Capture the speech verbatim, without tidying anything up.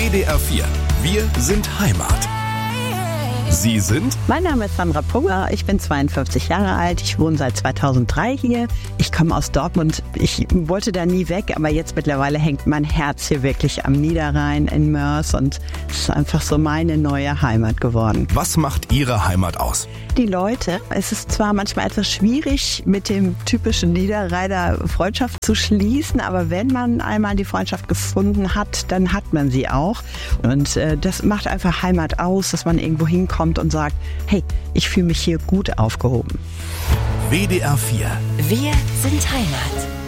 W D R vier. Wir sind Heimat. Sie sind? Mein Name ist Sandra Pugger, ich bin zweiundfünfzig Jahre alt, ich wohne seit zweitausenddrei hier. Ich komme aus Dortmund, ich wollte da nie weg, aber jetzt mittlerweile hängt mein Herz hier wirklich am Niederrhein in Moers und es ist einfach so meine neue Heimat geworden. Was macht Ihre Heimat aus? Die Leute, es ist zwar manchmal etwas schwierig, mit dem typischen Niederrheiner Freundschaft zu schließen, aber wenn man einmal die Freundschaft gefunden hat, dann hat man sie auch. Und äh, das macht einfach Heimat aus, dass man irgendwo hinkommt und sagt, hey, ich fühle mich hier gut aufgehoben. W D R vier. Wir sind Heimat.